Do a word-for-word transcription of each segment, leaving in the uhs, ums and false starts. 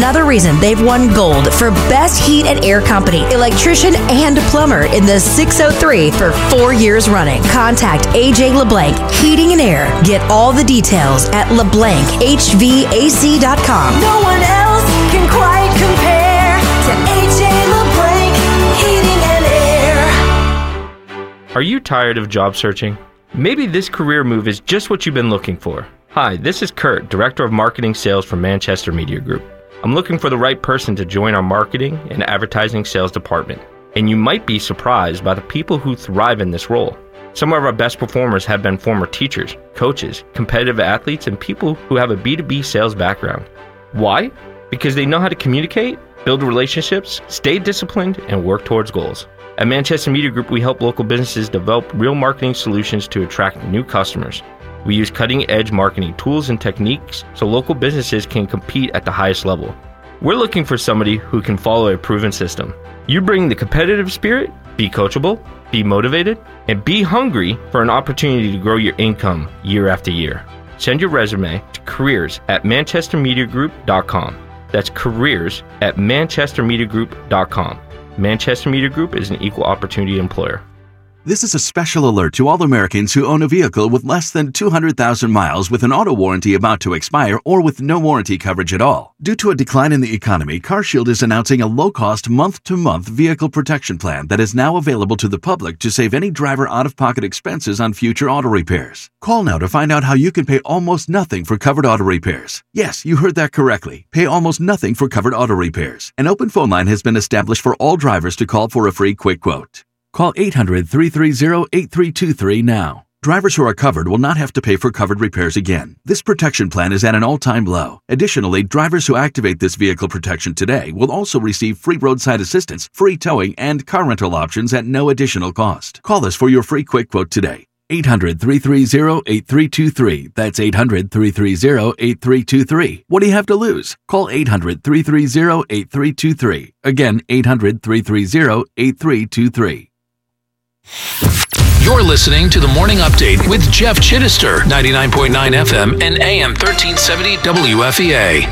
another reason they've won gold for Best Heat and Air Company, electrician and plumber in the six oh three for four years running. Contact A J LeBlanc Heating and Air. Get all the details at leblanc h v a c dot com. No one else can quite compare to A J LeBlanc Heating and Air. Are you tired of job searching? Maybe this career move is just what you've been looking for. Hi, this is Kurt, Director of Marketing Sales for Manchester Media Group. I'm looking for the right person to join our marketing and advertising sales department. And you might be surprised by the people who thrive in this role. Some of our best performers have been former teachers, coaches, competitive athletes, and people who have a B two B sales background. Why? Because they know how to communicate, build relationships, stay disciplined, and work towards goals. At Manchester Media Group, we help local businesses develop real marketing solutions to attract new customers. We use cutting-edge marketing tools and techniques so local businesses can compete at the highest level. We're looking for somebody who can follow a proven system. You bring the competitive spirit, be coachable, be motivated, and be hungry for an opportunity to grow your income year after year. Send your resume to careers at manchester media group dot com. That's careers at manchester media group dot com. Manchester Media Group is an equal opportunity employer. This is a special alert to all Americans who own a vehicle with less than two hundred thousand miles with an auto warranty about to expire or with no warranty coverage at all. Due to a decline in the economy, CarShield is announcing a low-cost month-to-month vehicle protection plan that is now available to the public to save any driver out-of-pocket expenses on future auto repairs. Call now to find out how you can pay almost nothing for covered auto repairs. Yes, you heard that correctly. Pay almost nothing for covered auto repairs. An open phone line has been established for all drivers to call for a free quick quote. Call eight hundred, three three zero, eight three two three now. Drivers who are covered will not have to pay for covered repairs again. This protection plan is at an all-time low. Additionally, drivers who activate this vehicle protection today will also receive free roadside assistance, free towing, and car rental options at no additional cost. Call us for your free quick quote today. eight hundred, three three zero, eight three two three. That's eight hundred, three three zero, eight three two three. What do you have to lose? Call eight hundred, three three zero, eight three two three. Again, eight hundred, three three zero, eight three two three. You're listening to the Morning Update with Jeff Chittister, ninety-nine point nine F M and A M thirteen seventy W F E A.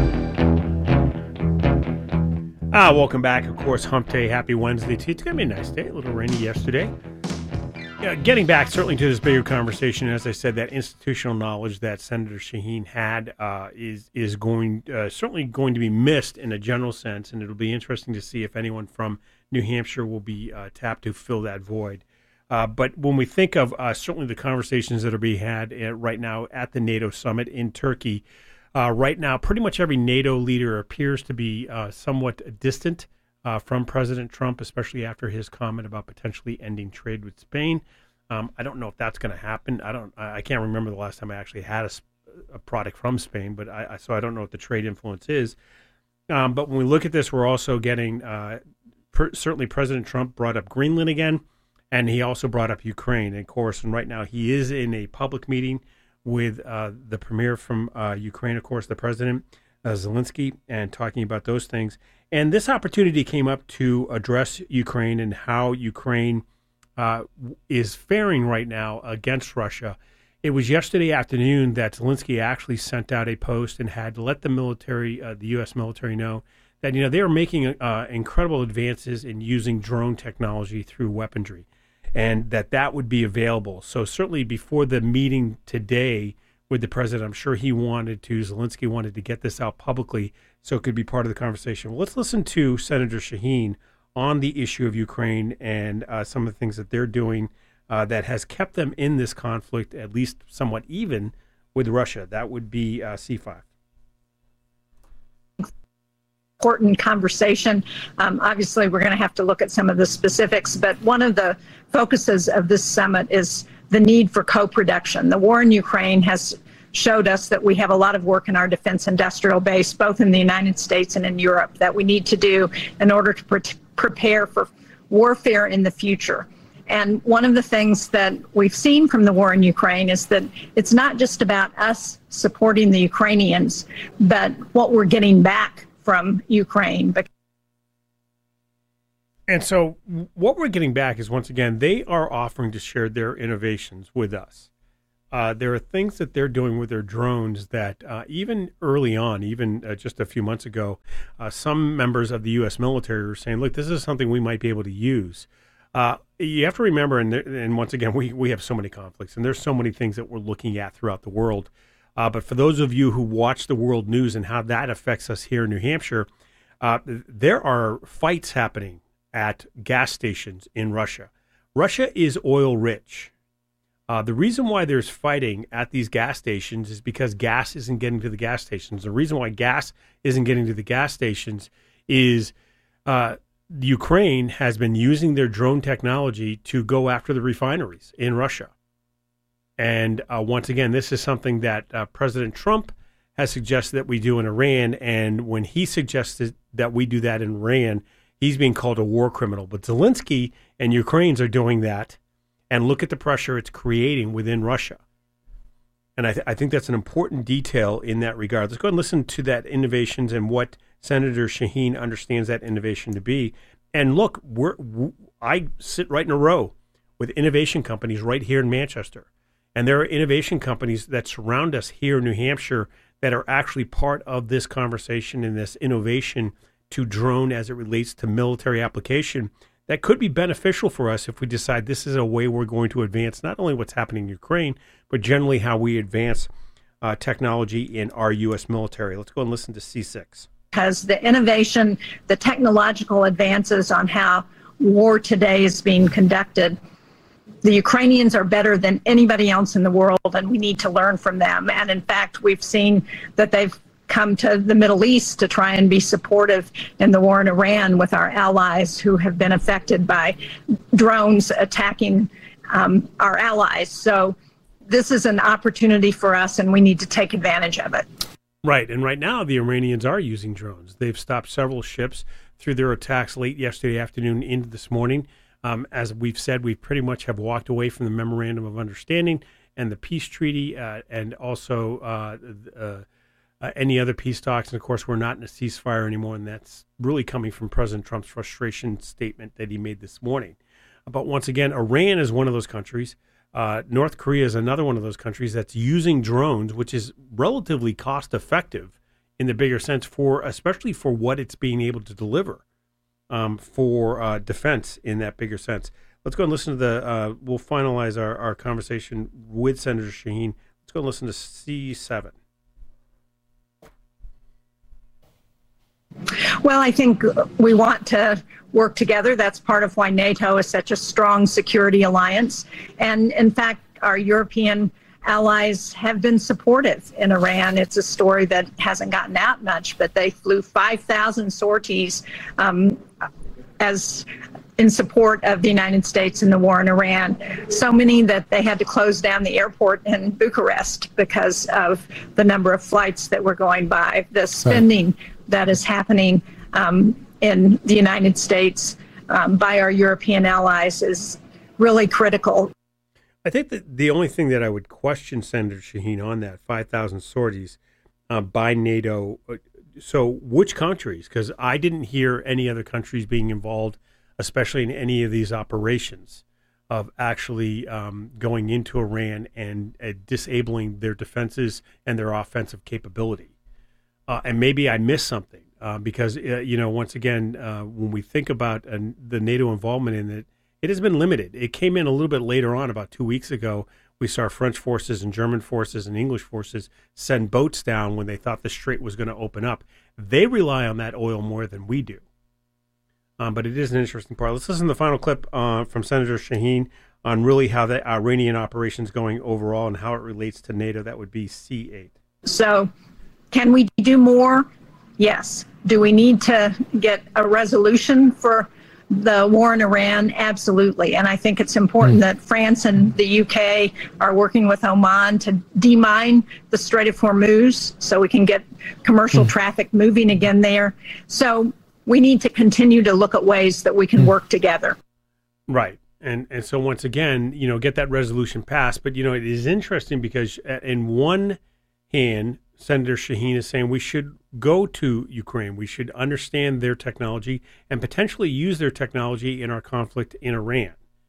Ah, welcome back. Of course, Hump Day. Happy Wednesday to you. It's going to be a nice day. A little rainy yesterday. Yeah, getting back certainly to this bigger conversation, as I said, that institutional knowledge that Senator Shaheen had uh, is is going uh, certainly going to be missed in a general sense, and it'll be interesting to see if anyone from New Hampshire will be uh, tapped to fill that void. Uh, but when we think of uh, certainly the conversations that are being had uh, right now at the NATO summit in Turkey, uh, right now pretty much every NATO leader appears to be uh, somewhat distant uh, from President Trump, especially after his comment about potentially ending trade with Spain. Um, I don't know if that's going to happen. I don't. I can't remember the last time I actually had a, a product from Spain, but I, I so I don't know what the trade influence is. Um, but when we look at this, we're also getting uh, per, certainly President Trump brought up Greenland again. And he also brought up Ukraine, and of course, and right now he is in a public meeting with uh, the premier from uh, Ukraine, of course, the president, uh, Zelensky, and talking about those things. And this opportunity came up to address Ukraine and how Ukraine uh, is faring right now against Russia. It was yesterday afternoon that Zelensky actually sent out a post and had let the military, uh, the U S military know that, you know, they are making uh, incredible advances in using drone technology through weaponry, and that that would be available. So certainly before the meeting today with the president, I'm sure he wanted to, Zelensky wanted to get this out publicly so it could be part of the conversation. Well, let's listen to Senator Shaheen on the issue of Ukraine and uh, some of the things that they're doing uh, that has kept them in this conflict, at least somewhat even, with Russia. That would be uh, C five. Important conversation. Um, obviously, we're going to have to look at some of the specifics, but one of the focuses of this summit is the need for co-production. The war in Ukraine has showed us that we have a lot of work in our defense industrial base, both in the United States and in Europe, that we need to do in order to pre- prepare for warfare in the future. And one of the things that we've seen from the war in Ukraine is that it's not just about us supporting the Ukrainians, but what we're getting back from Ukraine. But And so what we're getting back is, once again, they are offering to share their innovations with us. Uh, there are things that they're doing with their drones that uh, even early on, even uh, just a few months ago, uh, some members of the U S military were saying, look, this is something we might be able to use. Uh, you have to remember, and, there, and once again, we, we have so many conflicts, and there's so many things that we're looking at throughout the world. Uh, but for those of you who watch the world news and how that affects us here in New Hampshire, uh, there are fights happening at gas stations in Russia. Russia is oil rich. Uh, the reason why there's fighting at these gas stations is because gas isn't getting to the gas stations. The reason why gas isn't getting to the gas stations is uh, Ukraine has been using their drone technology to go after the refineries in Russia. And uh, once again, this is something that uh, President Trump has suggested that we do in Iran. And when he suggested that we do that in Iran, he's being called a war criminal. But Zelensky and Ukrainians are doing that. And look at the pressure it's creating within Russia. And I, th- I think that's an important detail in that regard. Let's go and listen to that innovations and what Senator Shaheen understands that innovation to be. And look, we're, w- I sit right in a row with innovation companies right here in Manchester. And there are innovation companies that surround us here in New Hampshire that are actually part of this conversation and this innovation to drone as it relates to military application. That could be beneficial for us if we decide this is a way we're going to advance not only what's happening in Ukraine, but generally how we advance uh, technology in our U S military. Let's go and listen to C six. Because the innovation, the technological advances on how war today is being conducted, the Ukrainians are better than anybody else in the world, and we need to learn from them. And in fact, we've seen that they've come to the Middle East to try and be supportive in the war in Iran with our allies who have been affected by drones attacking um, our allies. So this is an opportunity for us, and we need to take advantage of it. Right. And right now, the Iranians are using drones. They've stopped several ships through their attacks late yesterday afternoon into this morning. Um, as we've said, we pretty much have walked away from the Memorandum of Understanding and the peace treaty uh, and also uh, uh, Uh, any other peace talks. And of course, we're not in a ceasefire anymore. And that's really coming from President Trump's frustration statement that he made this morning. But once again, Iran is one of those countries. Uh, North Korea is another one of those countries that's using drones, which is relatively cost effective in the bigger sense for, especially for what it's being able to deliver um, for uh, defense in that bigger sense. Let's go and listen to the, uh, we'll finalize our, our conversation with Senator Shaheen. Let's go and listen to C seven. Well, I think we want to work together. That's part of why NATO is such a strong security alliance. And in fact, our European allies have been supportive in Iran. It's a story that hasn't gotten out much, but they flew five thousand sorties um, as in support of the United States in the war in Iran. So many that they had to close down the airport in Bucharest because of the number of flights that were going by. The spending right. that is happening um, in the United States um, by our European allies is really critical. I think that the only thing that I would question Senator Shaheen on that, five thousand sorties uh, by NATO, so which countries? Because I didn't hear any other countries being involved, especially in any of these operations of actually um, going into Iran and uh, disabling their defenses and their offensive capability. Uh, and maybe I missed something uh, because, uh, you know, once again, uh, when we think about uh, the NATO involvement in it, it has been limited. It came in a little bit later on, about two weeks ago. We saw French forces and German forces and English forces send boats down when they thought the strait was going to open up. They rely on that oil more than we do. Um, but it is an interesting part. Let's listen to the final clip uh, from Senator Shaheen on really how the Iranian operation is going overall and how it relates to NATO. That would be C eight. So can we do more? Yes. Do we need to get a resolution for the war in Iran? Absolutely. And I think it's important mm. that France and the U K are working with Oman to demine the Strait of Hormuz so we can get commercial mm. traffic moving again there. So we need to continue to look at ways that we can mm. work together. Right. And and so once again, you know, get that resolution passed. But, you know, it is interesting because in one hand, Senator Shaheen is saying we should go to Ukraine. We should understand their technology and potentially use their technology in our conflict in Iran.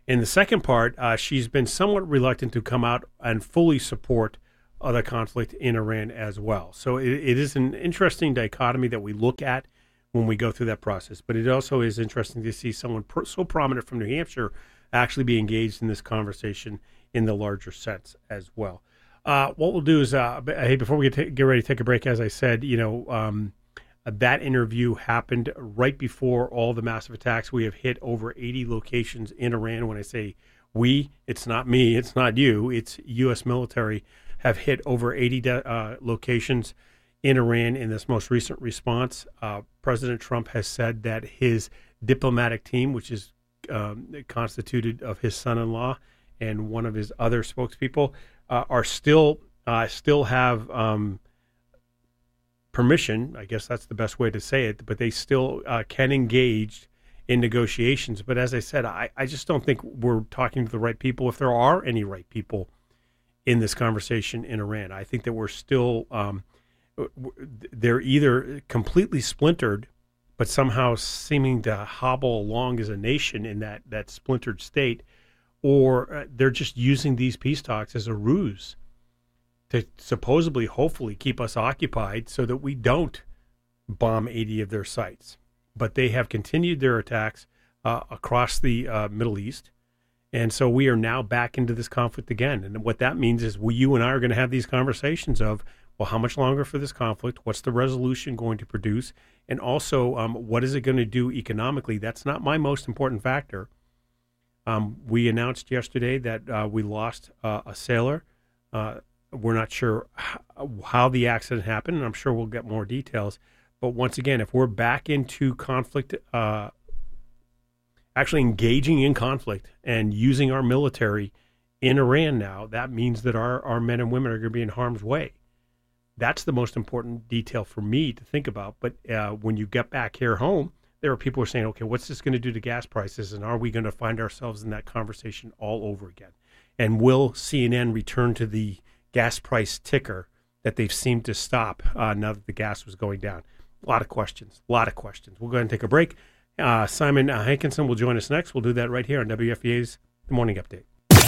In the second part, uh, she's been somewhat reluctant to come out and fully support uh, the conflict in Iran as well. So it, it is an interesting dichotomy that we look at when we go through that process. But it also is interesting to see someone pro- so prominent from New Hampshire actually be engaged in this conversation in the larger sense as well. Uh, what we'll do is, uh, hey, before we get, to, get ready to take a break, as I said, you know, um, that interview happened right before all the massive attacks. We have hit over eighty locations in Iran. When I say we, it's not me, it's not you, it's U S military have hit over eighty uh, locations in Iran in this most recent response. Uh, President Trump has said that his diplomatic team, which is um, constituted of his son-in-law and one of his other spokespeople, uh, are still uh, still have um, permission. I guess that's the best way to say it, but they still uh, can engage in negotiations. But as I said, I, I just don't think we're talking to the right people, if there are any right people in this conversation in Iran. I think that we're still, um, they're either completely splintered, but somehow seeming to hobble along as a nation in that, that splintered state, or uh, they're just using these peace talks as a ruse to supposedly, hopefully, keep us occupied so that we don't bomb eighty of their sites. But they have continued their attacks uh, across the uh, Middle East. And so we are now back into this conflict again. And what that means is we, you and I are going to have these conversations of, well, how much longer for this conflict? What's the resolution going to produce? And also, um, what is it going to do economically? That's not my most important factor. Um, we announced yesterday that uh, we lost uh, a sailor. Uh, we're not sure how, how the accident happened, and I'm sure we'll get more details. But once again, if we're back into conflict, uh, actually engaging in conflict and using our military in Iran now, that means that our, our men and women are going to be in harm's way. That's the most important detail for me to think about. But uh, when you get back here home, there are people who are saying, okay, what's this going to do to gas prices? And are we going to find ourselves in that conversation all over again? And will C N N return to the gas price ticker that they've seemed to stop uh, now that the gas was going down? A lot of questions, a lot of questions. We'll go ahead and take a break. Uh, Simon uh, Hankinson will join us next. We'll do that right here on W F E A's The Morning Update.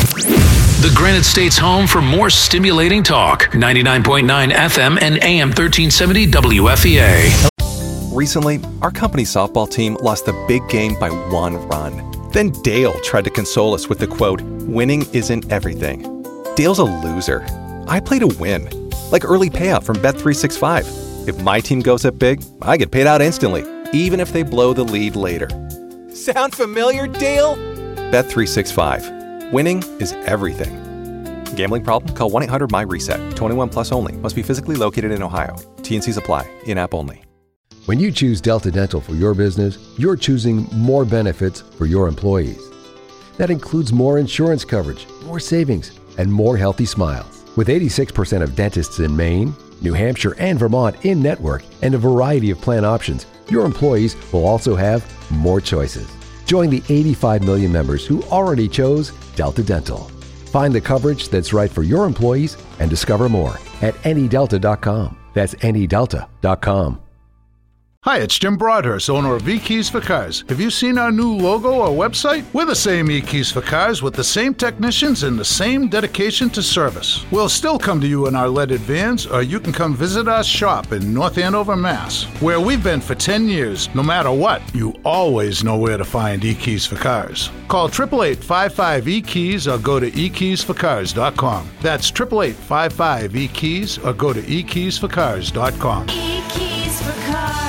The Granite State's home for more stimulating talk. ninety-nine point nine F M and A M thirteen seventy W F E A. Recently, our company's softball team lost the big game by one run. Then Dale tried to console us with the quote, "Winning isn't everything." Dale's a loser. I play to win. Like early payout from Bet three sixty-five. If my team goes up big, I get paid out instantly, even if they blow the lead later. Sound familiar, Dale? Bet three sixty-five. Winning is everything. Gambling problem? Call one eight hundred M Y reset. twenty-one plus only. Must be physically located in Ohio. T N Cs apply. In-app only. When you choose Delta Dental for your business, you're choosing more benefits for your employees. That includes more insurance coverage, more savings, and more healthy smiles. With eighty-six percent of dentists in Maine, New Hampshire, and Vermont in network, and a variety of plan options, your employees will also have more choices. Join the eighty-five million members who already chose Delta Dental. Find the coverage that's right for your employees and discover more at any delta dot com. That's any delta dot com. Hi, it's Jim Broadhurst, owner of E-Keys for Cars. Have you seen our new logo or website? We're the same E-Keys for Cars with the same technicians and the same dedication to service. We'll still come to you in our leaded vans, or you can come visit our shop in North Andover, Mass, where we've been for ten years. No matter what, you always know where to find E-Keys for Cars. Call eight eight eight, five five, E keys or go to e keys for cars dot com. That's eight eight eight, five five, E keys or go to e keys for cars dot com. E-Keys for Cars.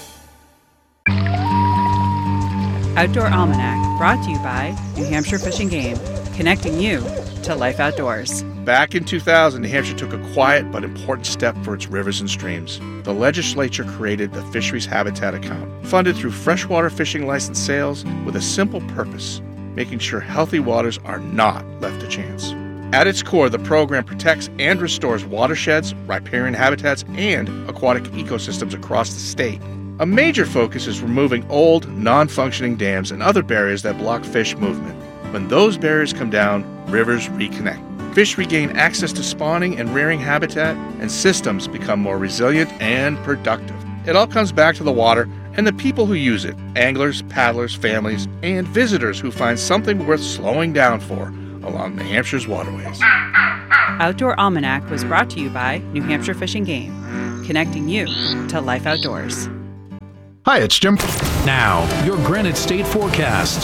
Outdoor Almanac, brought to you by New Hampshire Fish and Game, connecting you to life outdoors. Back in two thousand, New Hampshire took a quiet but important step for its rivers and streams. The legislature created the Fisheries Habitat Account, funded through freshwater fishing license sales with a simple purpose, making sure healthy waters are not left to chance. At its core, the program protects and restores watersheds, riparian habitats, and aquatic ecosystems across the state. A major focus is removing old, non-functioning dams and other barriers that block fish movement. When those barriers come down, rivers reconnect. Fish regain access to spawning and rearing habitat, and systems become more resilient and productive. It all comes back to the water and the people who use it, anglers, paddlers, families, and visitors who find something worth slowing down for along New Hampshire's waterways. Outdoor Almanac was brought to you by New Hampshire Fish and Game, connecting you to life outdoors. Hi, it's Jim. Now, your Granite State forecast.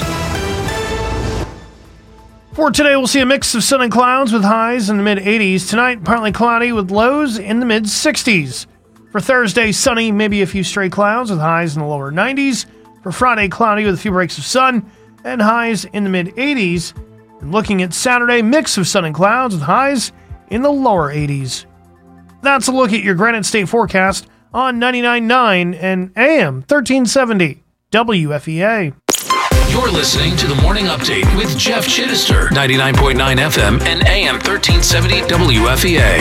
For today, we'll see a mix of sun and clouds with highs in the mid-eighties. Tonight, partly cloudy with lows in the mid-sixties. For Thursday, sunny, maybe a few stray clouds with highs in the lower nineties. For Friday, cloudy with a few breaks of sun and highs in the mid-eighties. And looking at Saturday, mix of sun and clouds with highs in the lower eighties. That's a look at your Granite State forecast on ninety-nine point nine and A M thirteen seventy W F E A. You're listening to the Morning Update with Jeff Chittister, ninety-nine point nine F M and A M thirteen seventy W F E A.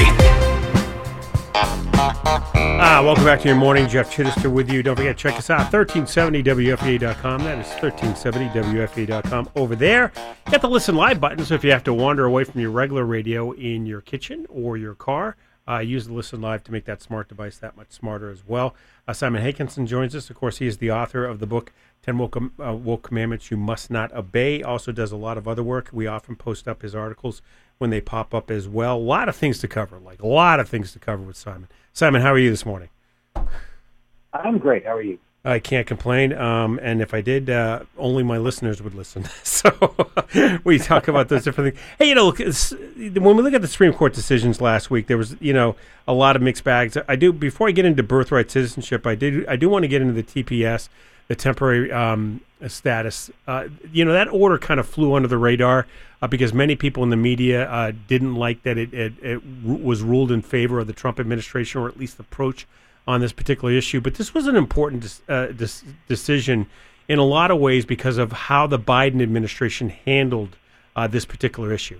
Ah, welcome back to your morning. Jeff Chittister with you. Don't forget, check us out, thirteen seventy W F E A dot com. That is thirteen seventy W F E A dot com. Over there, you got the Listen Live button, so if you have to wander away from your regular radio in your kitchen or your car, uh, use the Listen Live to make that smart device that much smarter as well. Uh, Simon Hankinson joins us. Of course, he is the author of the book, ten Woke, uh, Woke Commandments You Must Not Obey. Also does a lot of other work. We often post up his articles when they pop up as well. A lot of things to cover, like a lot of things to cover with Simon. Simon, how are you this morning? I'm great. How are you? I can't complain. Um, and if I did, uh, only my listeners would listen. So we talk about those different things. Hey, you know, look, when we look at the Supreme Court decisions last week, there was, you know, a lot of mixed bags. I do, before I get into birthright citizenship, I did, I do want to get into the T P S, the temporary um, status. Uh, you know, that order kind of flew under the radar uh, because many people in the media uh, didn't like that it, it, it was ruled in favor of the Trump administration, or at least the approach on this particular issue. But this was an important uh, dis- decision in a lot of ways because of how the Biden administration handled uh, this particular issue.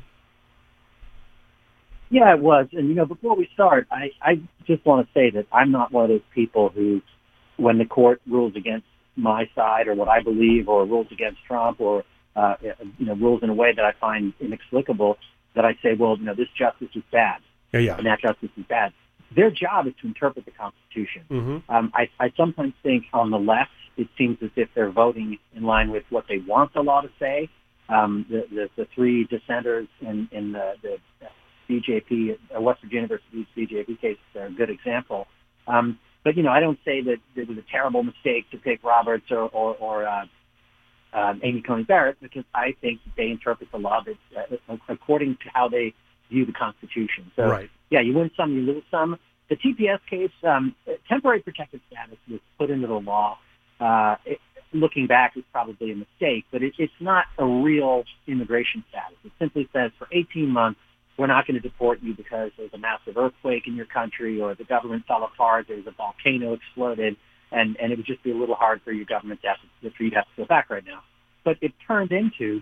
Yeah, it was. And, you know, before we start, I, I just want to say that I'm not one of those people who, when the court rules against my side or what I believe, or rules against Trump, or, uh, you know, rules in a way that I find inexplicable, that I say, well, you know, this justice is bad. Yeah, yeah. And that justice is bad. Their job is to interpret the Constitution. Mm-hmm. Um, I, I sometimes think on the left, it seems as if they're voting in line with what they want the law to say. Um, the, the, the three dissenters in, in the, the B J P, uh, West Virginia University's B J P case are a good example. Um, but, you know, I don't say that it was a terrible mistake to pick Roberts or, or, or uh, um, Amy Coney Barrett, because I think they interpret the law that, uh, according to how they view the Constitution. So, right. Yeah, you win some, you lose some. The T P S case, um, temporary protected status was put into the law. Uh, it, looking back, it's probably a mistake, but it, it's not a real immigration status. It simply says for eighteen months, we're not going to deport you because there's a massive earthquake in your country, or the government fell apart, there's a volcano exploded, and, and it would just be a little hard for your government to have to, for you to have to go back right now. But it turned into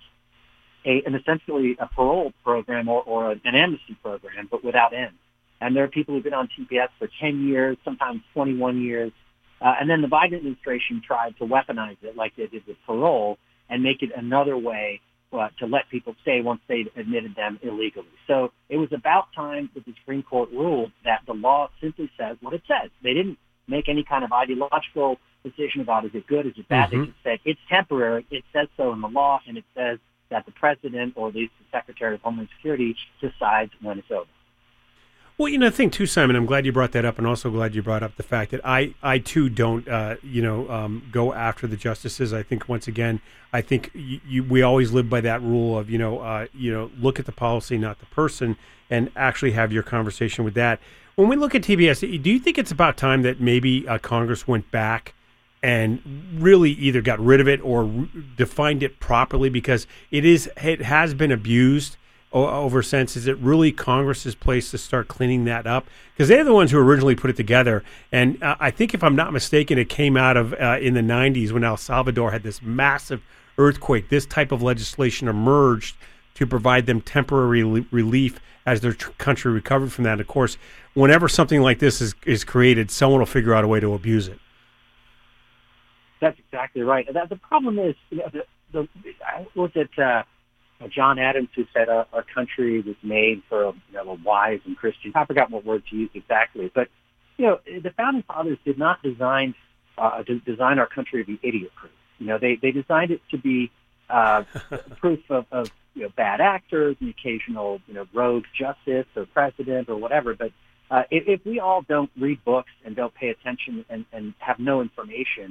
A, an essentially a parole program or, or an amnesty program, but without end. And there are people who've been on T P S for ten years, sometimes twenty-one years. Uh, and then the Biden administration tried to weaponize it like they did with parole and make it another way uh, to let people stay once they admitted them illegally. So it was about time that the Supreme Court ruled that the law simply says what it says. They didn't make any kind of ideological decision about is it good, is it bad. Mm-hmm. They just said it's temporary. It says so in the law, and it says that the president, or at least the Secretary of Homeland Security, decides when it's over. Well, you know, the thing too, Simon, I'm glad you brought that up, and also glad you brought up the fact that I, I too don't, uh, you know, um, go after the justices. I think once again, I think you, you, we always live by that rule of, you know, uh, you know, look at the policy, not the person, and actually have your conversation with that. When we look at T B S, do you think it's about time that maybe uh, Congress went back and really either got rid of it or re- defined it properly, because it is it has been abused over since? Is it really Congress's place to start cleaning that up? Because they're the ones who originally put it together. And uh, I think, if I'm not mistaken, it came out of uh, in the nineties when El Salvador had this massive earthquake. This type of legislation emerged to provide them temporary le- relief as their tr- country recovered from that. And of course, whenever something like this is, is created, someone will figure out a way to abuse it. That's exactly right. That, the problem is, you know, the, the, I looked at uh, John Adams, who said uh, our country was made for you know, a wise and Christian. I forgot what word to use exactly, but you know, the founding fathers did not design uh, to design our country to be idiot-proof. You know, they, they designed it to be uh, proof of, of you know, bad actors, the occasional, you know, rogue justice or president or whatever. But uh, if, if we all don't read books and don't pay attention and, and have no information,